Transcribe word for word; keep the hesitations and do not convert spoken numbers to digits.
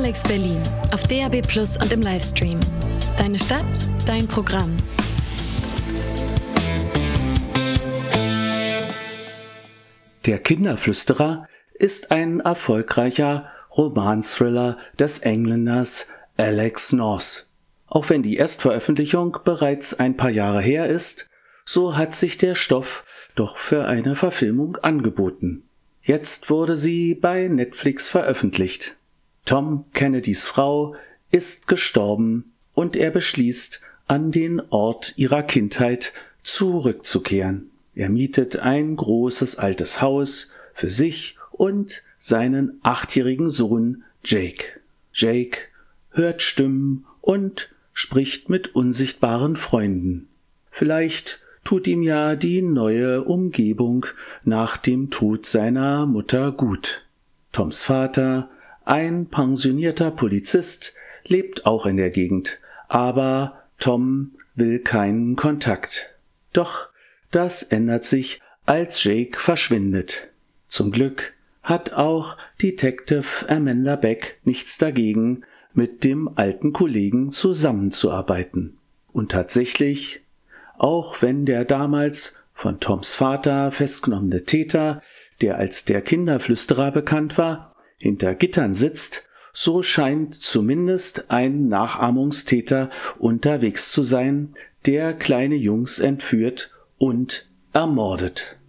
Alex Berlin auf D A B Plus und im Livestream. Deine Stadt, dein Programm. Der Kinderflüsterer ist ein erfolgreicher Romanthriller des Engländers Alex North. Auch wenn die Erstveröffentlichung bereits ein paar Jahre her ist, so hat sich der Stoff doch für eine Verfilmung angeboten. Jetzt wurde sie bei Netflix veröffentlicht. Tom Kennedys Frau ist gestorben und er beschließt, an den Ort ihrer Kindheit zurückzukehren. Er mietet ein großes altes Haus für sich und seinen achtjährigen Sohn Jake. Jake hört Stimmen und spricht mit unsichtbaren Freunden. Vielleicht tut ihm ja die neue Umgebung nach dem Tod seiner Mutter gut. Toms Vater, ein pensionierter Polizist, lebt auch in der Gegend, aber Tom will keinen Kontakt. Doch das ändert sich, als Jake verschwindet. Zum Glück hat auch Detective Amanda Beck nichts dagegen, mit dem alten Kollegen zusammenzuarbeiten. Und tatsächlich, auch wenn der damals von Toms Vater festgenommene Täter, der als der Kinderflüsterer bekannt war, hinter Gittern sitzt, so scheint zumindest ein Nachahmungstäter unterwegs zu sein, der kleine Jungs entführt und ermordet.